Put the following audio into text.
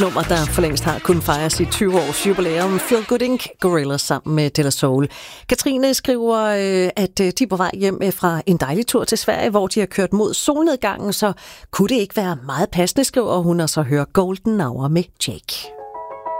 nummer, der for længst har kun fejret sit 20-års jubilæum. Feel Good Inc. Gorillaz sammen med De La Soul. Katrine skriver, at de er på vej hjem fra en dejlig tur til Sverige, hvor de har kørt mod solnedgangen, så kunne det ikke være meget passende, skriver hun, og så hører Golden Hour med Jake.